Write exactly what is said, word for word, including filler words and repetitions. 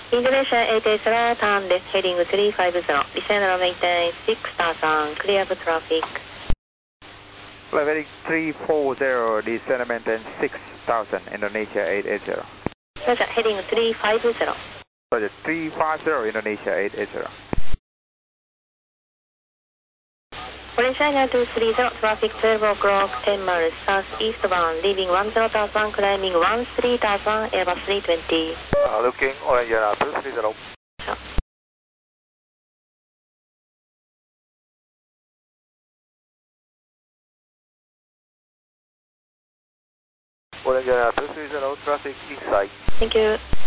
Indonesia eight eighty, turn left heading three five zero. Descend runway maintain six thousand, clear for traffic. Flight heading three four zero, descend maintain six thousand, Indonesia eight eighty. Roger, heading three five zero. Roger, three five zero, Indonesia eight eighty. Orange China two three zero, traffic twelve o'clock, ten miles southeast bound, leaving one zero thousand, climbing one three thousand, Airbus three twenty. Uh, looking, Orange China two three zero. Sure. Orange China two three zero, traffic inside. Thank you.